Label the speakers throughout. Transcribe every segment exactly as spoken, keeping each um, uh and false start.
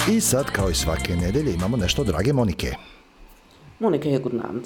Speaker 1: I sad, kao i svake nedelje, imamo nešto drage Monike.
Speaker 2: Monika, hier, guten Abend.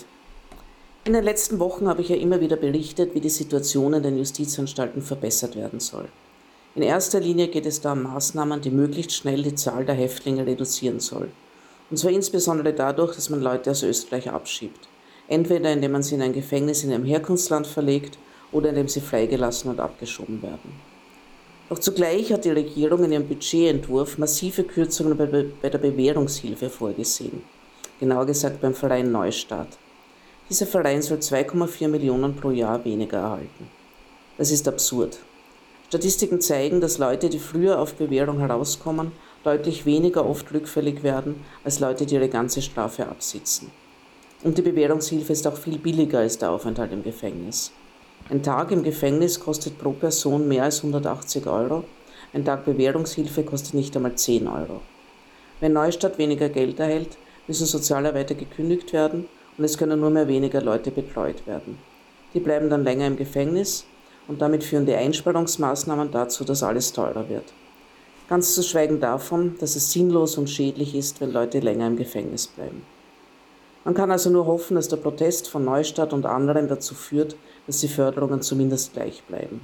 Speaker 2: In den letzten Wochen habe ich ja immer wieder berichtet, wie die Situation in den Justizanstalten verbessert werden soll. In erster Linie geht es da um Maßnahmen, die möglichst schnell die Zahl der Häftlinge reduzieren soll. Und zwar insbesondere dadurch, dass man Leute aus Österreich abschiebt. Entweder indem man sie in ein Gefängnis in ihrem Herkunftsland verlegt oder indem sie freigelassen und abgeschoben werden. Doch zugleich hat die Regierung in ihrem Budgetentwurf massive Kürzungen bei, bei der Bewährungshilfe vorgesehen. Genauer gesagt beim Verein Neustart. Dieser Verein soll zwei Komma vier Millionen pro Jahr weniger erhalten. Das ist absurd. Statistiken zeigen, dass Leute, die früher auf Bewährung herauskommen, deutlich weniger oft rückfällig werden, als Leute, die ihre ganze Strafe absitzen. Und die Bewährungshilfe ist auch viel billiger als der Aufenthalt im Gefängnis. Ein Tag im Gefängnis kostet pro Person mehr als hundertachtzig Euro, ein Tag Bewährungshilfe kostet nicht einmal zehn Euro. Wenn Neustadt weniger Geld erhält, müssen Sozialarbeiter gekündigt werden und es können nur mehr weniger Leute betreut werden. Die bleiben dann länger im Gefängnis und damit führen die Einsparungsmaßnahmen dazu, dass alles teurer wird. Ganz zu schweigen davon, dass es sinnlos und schädlich ist, wenn Leute länger im Gefängnis bleiben. Man kann also nur hoffen, dass der Protest von Neustadt und anderen dazu führt, dass die Förderungen zumindest gleich bleiben.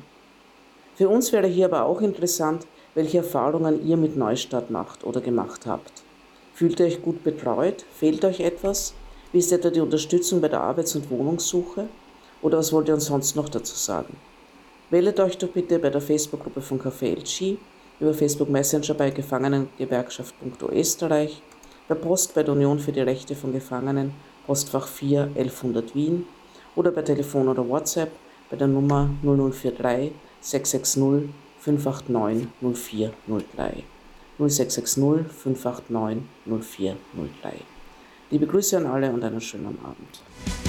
Speaker 2: Für uns wäre hier aber auch interessant, welche Erfahrungen ihr mit Neustadt macht oder gemacht habt. Fühlt ihr euch gut betreut? Fehlt euch etwas? Wie ist etwa die Unterstützung bei der Arbeits- und Wohnungssuche? Oder was wollt ihr uns sonst noch dazu sagen? Wählt euch doch bitte bei der Facebook-Gruppe von Café El Chi, über Facebook Messenger bei gefangenengewerkschaft punkt österreich, per Post bei der Union für die Rechte von Gefangenen, Postfach vier elfhundert Wien oder per Telefon oder WhatsApp bei der Nummer null null vier drei sechs sechs null fünf acht neun null vier null drei null sechs sechs null fünf acht neun null vier null drei. Liebe Grüße an alle und einen schönen Abend.